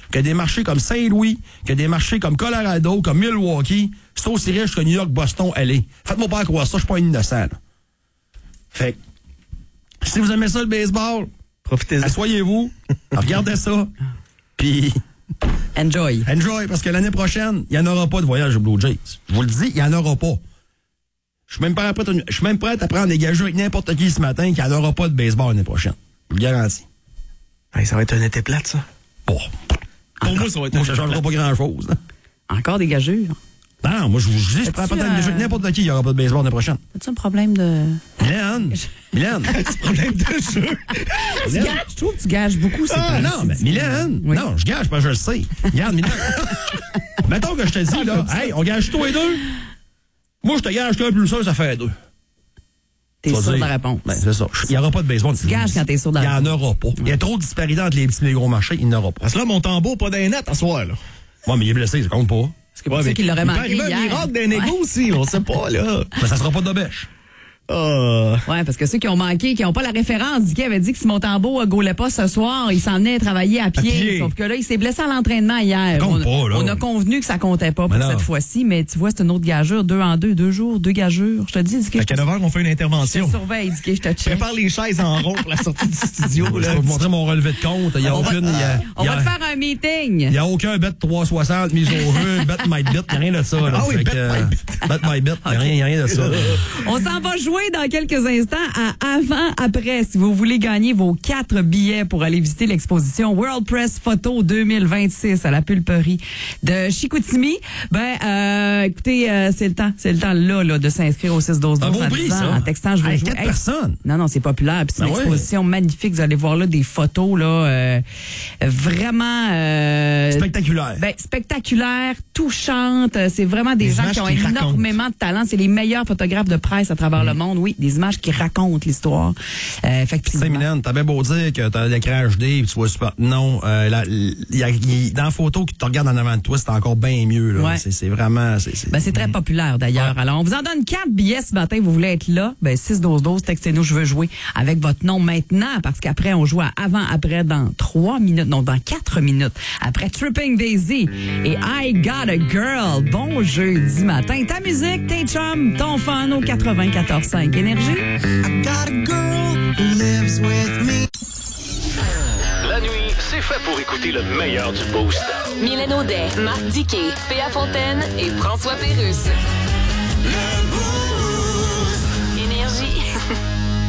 que des marchés comme Saint-Louis, que des marchés comme Colorado, comme Milwaukee, c'est aussi riche que New York, Boston, LA. Faites-moi pas croire ça, je suis pas un innocent, là. Fait que, si vous aimez ça, le baseball, profitez-en. Asseyez-vous, regardez ça, puis... Enjoy, parce que l'année prochaine, il n'y en aura pas de voyage au Blue Jays. Je vous le dis, il n'y en aura pas. Je suis même prêt à prendre des gageures avec n'importe qui ce matin qu'il n'y en aura pas de baseball l'année prochaine. Je vous le garantis. Hey, ça va être un été plate, ça. Bon. Pour moi, ça va être un été ça ne changera pas grand-chose. Hein. encore des gageures. Non, moi, je vous dis, je prends pas de gageures avec n'importe qui, il n'y aura pas de baseball l'année prochaine. As-tu un problème de... Mylène. problème de jeu. Je trouve que tu gages beaucoup. Non, mais Mylène, oui. non, je gage parce que je le sais. Regarde, Mylène. Mettons que je te dis, là, hey, on gage toi et deux. Moi, je te gage qu'un plus ça fait deux. T'es sûr de la réponse. Ben, c'est ça. Il n'y aura pas de baseball. Tu gages quand t'es sûr de la réponse. Il n'y en aura pas. Il y a trop de disparités entre les petits et les gros marchés. Il n'y en aura pas. Parce que là, mon tambour, pas d'un net à soir, là. Ouais, mais il est blessé, ça compte pas. C'est pour ça qu'il l'aurait manqué hier. Il peut arriver un miracle d'un égo aussi, on sait pas, là. Mais ça sera pas de bêche. Ouais, parce que ceux qui ont manqué, qui n'ont pas la référence, Dicky avait dit que si mon tambour ne gaulait pas ce soir, il s'en venait travailler à pied. Sauf que là, il s'est blessé à l'entraînement hier. On a convenu que ça comptait pas pour cette fois-ci, mais tu vois, c'est une autre gageure. 2 en 2, 2 jours, 2 gageures. Je te dis, Dicky. À quelle heure on fait une intervention? Je te surveille, Dicky, je te check. Prépare les chaises en rond pour la sortie du studio. Je vais vous montrer mon relevé de compte. Il y a aucune. On va te faire un meeting. Il n'y a aucun bet 360 mise au jeu, bet my bit, il n'y a rien de ça. Là. Ah oui, bet my bit, il n'y a rien de ça. On s'en va jouer dans quelques instants à avant-après si vous voulez gagner vos 4 billets pour aller visiter l'exposition World Press Photo 2026 à la Pulperie de Chicoutimi. Écoutez, c'est le temps là de s'inscrire au 6-12-12 un bon prix, ça. En textant, je vais jouer. 4 personnes. Non, c'est populaire. Puis c'est une exposition magnifique. Vous allez voir là des photos là, vraiment spectaculaires. Spectaculaires, touchantes. C'est vraiment des gens qui ont énormément de talent. C'est les meilleurs photographes de presse à travers le monde. Oui, des images qui racontent l'histoire. Effectivement. Mylène, t'as bien beau dire que t'as l'écran HD et tu vois super. Non, dans la photo que tu regardes en avant de toi, c'est encore bien mieux. Là. Ouais. C'est vraiment. C'est très populaire d'ailleurs. Ouais. Alors, on vous en donne 4 billets ce matin. Vous voulez être là? 6-12-12, textez-nous, je veux jouer avec votre nom maintenant parce qu'après, on joue à avant-après dans 3 minutes. Non, dans 4 minutes. Après Tripping Daisy et I Got a Girl. Bon jeudi matin. Ta musique, tes chums, ton fun au 94.5 Énergie. I got a girl who lives with me. La nuit, c'est fait pour écouter le meilleur du boost. Mylène Audet, Marc Diquet, Péa Fontaine et François Pérusse.